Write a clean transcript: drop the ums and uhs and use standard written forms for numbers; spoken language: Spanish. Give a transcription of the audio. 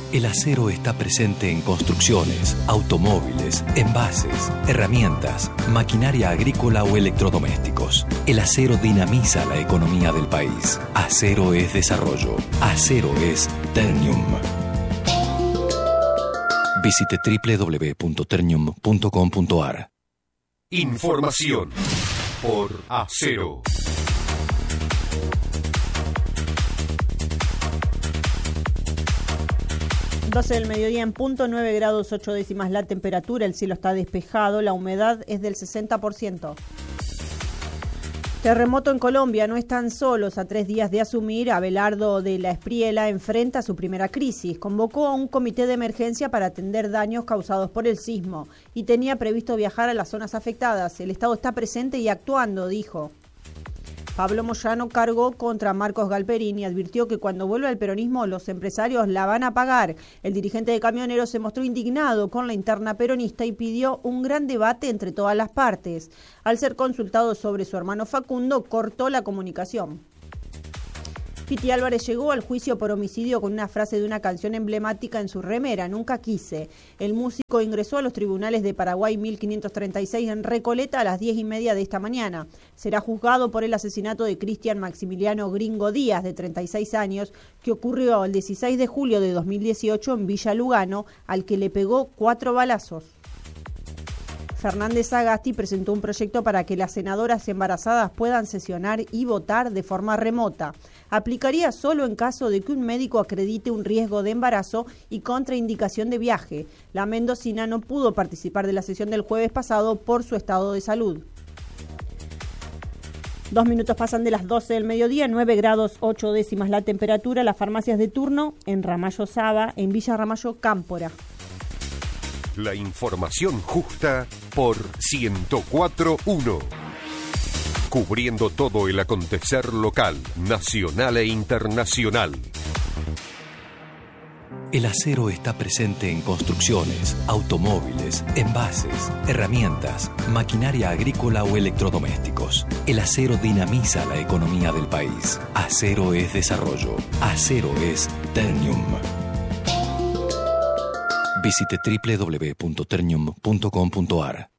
El acero está presente en construcciones, automóviles, envases, herramientas, maquinaria agrícola o electrodomésticos. El acero dinamiza la economía del país. Acero es desarrollo. Acero es Ternium. Visite www.ternium.com.ar. Información por Acero. 12 del mediodía en punto, 9 grados 8 décimas la temperatura, el cielo está despejado, la humedad es del 60%. Terremoto en Colombia, no están solos. A 3 días de asumir, Abelardo de la Espriella enfrenta su primera crisis. Convocó a un comité de emergencia para atender daños causados por el sismo y tenía previsto viajar a las zonas afectadas. El Estado está presente y actuando, dijo. Pablo Moyano cargó contra Marcos Galperín y advirtió que cuando vuelva el peronismo los empresarios la van a pagar. El dirigente de camioneros se mostró indignado con la interna peronista y pidió un gran debate entre todas las partes. Al ser consultado sobre su hermano Facundo, cortó la comunicación. Piti Álvarez llegó al juicio por homicidio con una frase de una canción emblemática en su remera, Nunca quise. El músico ingresó a los tribunales de Paraguay 1536 en Recoleta a las 10:30 de esta mañana. Será juzgado por el asesinato de Cristian Maximiliano Gringo Díaz, de 36 años, que ocurrió el 16 de julio de 2018 en Villa Lugano, al que le pegó 4 balazos. Fernández Sagasti presentó un proyecto para que las senadoras embarazadas puedan sesionar y votar de forma remota. Aplicaría solo en caso de que un médico acredite un riesgo de embarazo y contraindicación de viaje. La mendocina no pudo participar de la sesión del jueves pasado por su estado de salud. 2 minutos pasan de las 12 del mediodía, 9 grados 8 décimas la temperatura. Las farmacias de turno en Ramallo Saba, en Villa Ramallo Cámpora. La información justa por 104.1. Cubriendo todo el acontecer local, nacional e internacional. El acero está presente en construcciones, automóviles, envases, herramientas, maquinaria agrícola o electrodomésticos. El acero dinamiza la economía del país. Acero es desarrollo. Acero es Ternium. Visite www.ternium.com.ar.